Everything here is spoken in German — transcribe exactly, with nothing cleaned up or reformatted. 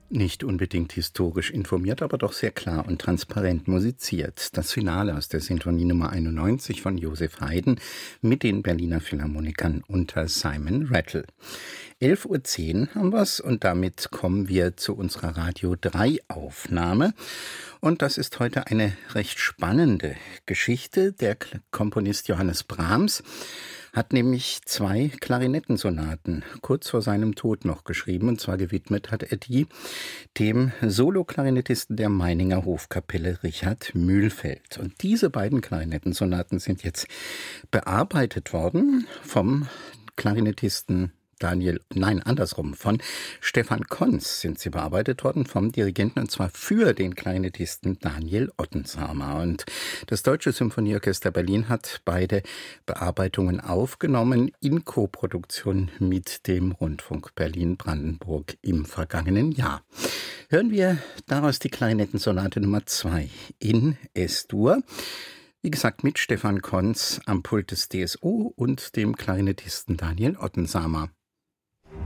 Nicht unbedingt historisch informiert, aber doch sehr klar und transparent musiziert. Das Finale aus der Sinfonie Nummer einundneunzig von Joseph Haydn mit den Berliner Philharmonikern unter Simon Rattle. elf Uhr zehn haben wir's und damit kommen wir zu unserer Radio drei Aufnahme. Und das ist heute eine recht spannende Geschichte. Der Komponist Johannes Brahms hat nämlich zwei Klarinettensonaten kurz vor seinem Tod noch geschrieben. Und zwar gewidmet hat er die dem Soloklarinettisten der Meininger Hofkapelle Richard Mühlfeld. Und diese beiden Klarinettensonaten sind jetzt bearbeitet worden vom Klarinettisten Daniel, nein, andersrum, von Stefan Konz sind sie bearbeitet worden, vom Dirigenten, und zwar für den Klarinettisten Daniel Ottensamer. Und das Deutsche Symphonieorchester Berlin hat beide Bearbeitungen aufgenommen in Koproduktion mit dem Rundfunk Berlin-Brandenburg im vergangenen Jahr. Hören wir daraus die Klarinettensonate Nummer zwei in S-Dur. Wie gesagt, mit Stefan Konz am Pult des D S O und dem Klarinettisten Daniel Ottensamer.